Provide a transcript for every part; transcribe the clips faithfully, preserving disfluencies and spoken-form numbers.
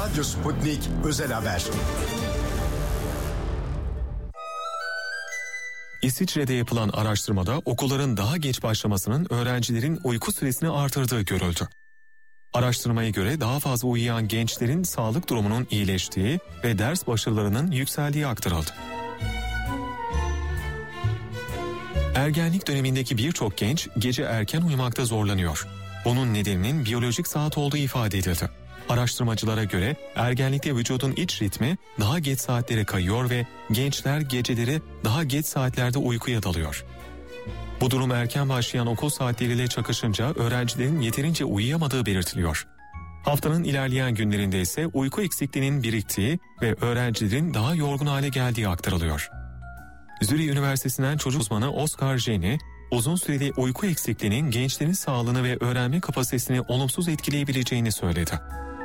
Radyo Sputnik Özel Haber. İsviçre'de yapılan araştırmada okulların daha geç başlamasının öğrencilerin uyku süresini artırdığı görüldü. Araştırmaya göre daha fazla uyuyan gençlerin sağlık durumunun iyileştiği ve ders başarılarının yükseldiği aktarıldı. Ergenlik dönemindeki birçok genç gece erken uyumakta zorlanıyor. Bunun nedeninin biyolojik saat olduğu ifade edildi. Araştırmacılara göre ergenlikte vücudun iç ritmi daha geç saatlere kayıyor ve gençler geceleri daha geç saatlerde uykuya dalıyor. Bu durum erken başlayan okul saatleriyle çakışınca öğrencilerin yeterince uyuyamadığı belirtiliyor. Haftanın ilerleyen günlerinde ise uyku eksikliğinin biriktiği ve öğrencilerin daha yorgun hale geldiği aktarılıyor. Zürih Üniversitesi'nden çocuk uzmanı Oscar Jenny, uzun süreli uyku eksikliğinin gençlerin sağlığını ve öğrenme kapasitesini olumsuz etkileyebileceğini söyledi.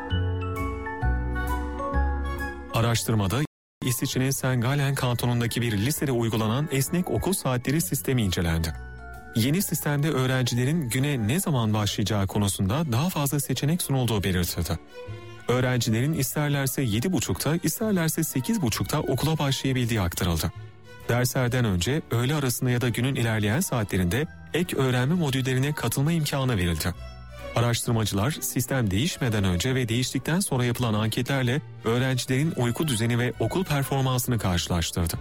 Araştırmada İsviçre'nin Saint Gallen kantonundaki bir lisede uygulanan esnek okul saatleri sistemi incelendi. Yeni sistemde öğrencilerin güne ne zaman başlayacağı konusunda daha fazla seçenek sunulduğu belirtildi. Öğrencilerin isterlerse yedi buçukta, isterlerse sekiz buçukta okula başlayabildiği aktarıldı. Derslerden önce, öğle arasında ya da günün ilerleyen saatlerinde ek öğrenme modüllerine katılma imkanı verildi. Araştırmacılar sistem değişmeden önce ve değiştikten sonra yapılan anketlerle öğrencilerin uyku düzeni ve okul performansını karşılaştırdı.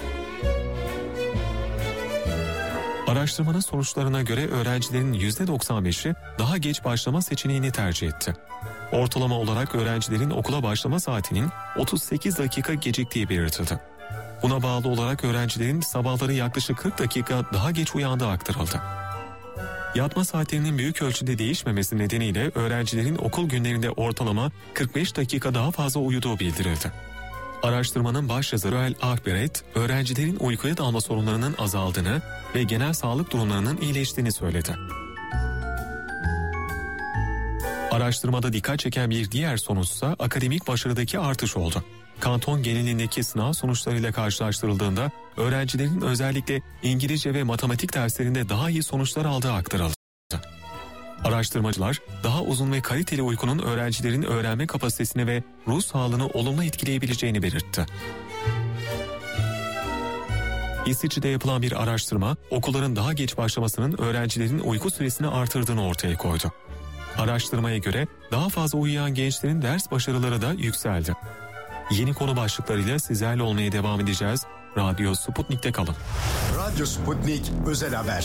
Araştırmanın sonuçlarına göre öğrencilerin yüzde doksan beşi daha geç başlama seçeneğini tercih etti. Ortalama olarak öğrencilerin okula başlama saatinin otuz sekiz dakika geciktiği belirtildi. Buna bağlı olarak öğrencilerin sabahları yaklaşık kırk dakika daha geç uyandığı aktarıldı. Yatma saatlerinin büyük ölçüde değişmemesi nedeniyle öğrencilerin okul günlerinde ortalama kırk beş dakika daha fazla uyuduğu bildirildi. Araştırmanın başyazarı El Ahberet, öğrencilerin uykuya dalma sorunlarının azaldığını ve genel sağlık durumlarının iyileştiğini söyledi. Araştırmada dikkat çeken bir diğer sonuçsa akademik başarıdaki artış oldu. Kanton genelindeki sınav sonuçlarıyla karşılaştırıldığında öğrencilerin özellikle İngilizce ve matematik derslerinde daha iyi sonuçlar aldığı aktarıldı. Araştırmacılar daha uzun ve kaliteli uykunun öğrencilerin öğrenme kapasitesini ve ruh sağlığını olumlu etkileyebileceğini belirtti. İsviçre'de yapılan bir araştırma okulların daha geç başlamasının öğrencilerin uyku süresini artırdığını ortaya koydu. Araştırmaya göre daha fazla uyuyan gençlerin ders başarıları da yükseldi. Yeni konu başlıklarıyla sizlerle olmaya devam edeceğiz. Radyo Sputnik'te kalın. Radyo Sputnik Özel Haber.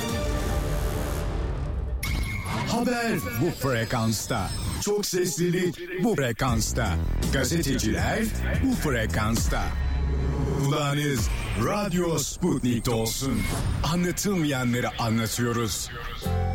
Haber bu frekansta. Çok seslilik bu frekansta. Gazeteciler bu frekansta. Kulağınız Radyo Sputnik'te olsun. Anlatılmayanları anlatıyoruz.